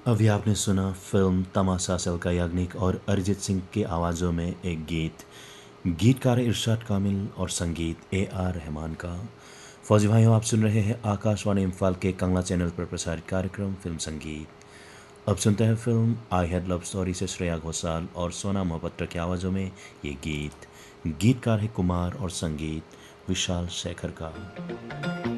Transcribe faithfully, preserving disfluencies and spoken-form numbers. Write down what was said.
अभी आपने सुना फिल्म तमाशा से अलका याग्निक और अरिजीत सिंह की आवाज़ों में एक गीत। गीतकार है इरशाद कामिल और संगीत ए आर रहमान का। फौजी भाइयों, आप सुन रहे हैं आकाशवाणी इम्फाल के कंगला चैनल पर प्रसारित कार्यक्रम फिल्म संगीत। अब सुनते हैं film I had love story से श्रेया घोषाल और सोना मोहपत्र की आवाज़ों में ये गीत। गीतकार है कुमार और संगीत विशाल शेखर का।